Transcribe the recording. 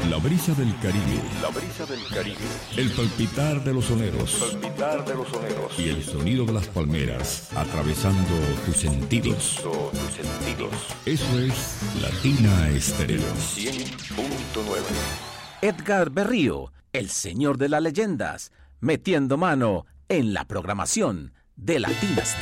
La brisa del Caribe. La brisa del Caribe. El palpitar de los soneros. Palpitar de los soneros. Y el sonido de las palmeras atravesando tus sentidos. Tus sentidos. Eso es Latina Estéreo. 100.9. Edgar Berrío, el señor de las leyendas, metiendo mano en la programación de Latina Estéreo.